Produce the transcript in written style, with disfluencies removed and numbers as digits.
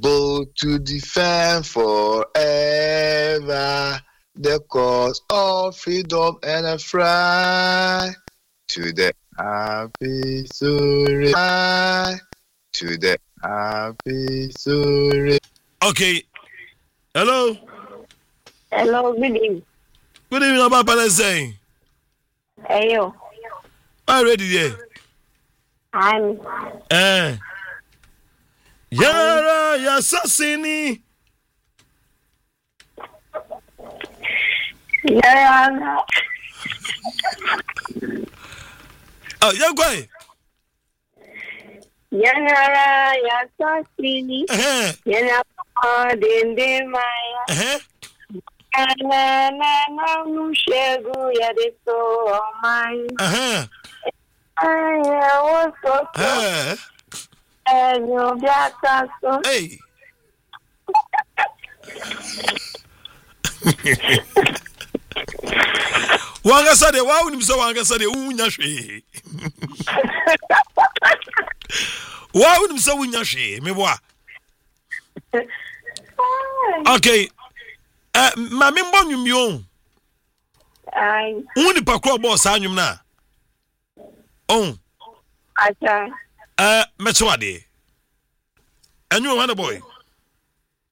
able to defend forever the cause of freedom and a fry to the happy story. To the happy story. Okay. Hello. Hello, good evening. Good evening, Papa. Saying. Hey, yo. I'm ready there. I'm. Yara Yasasini. Yara. Oh, you're going. Yara Yasasini. Yana Dende Maya. Na Nushegu Yadeso Mine. I was so. Hey. Wanga sade wa unimso wanga sade unya hwe. Wa unimso unya hwe meboa. Okay. Ma me mbɔ nwum yo. Ai. Uni pa kro bo sa nwum na. Oh. Acha. Metwade. Anyu one boy.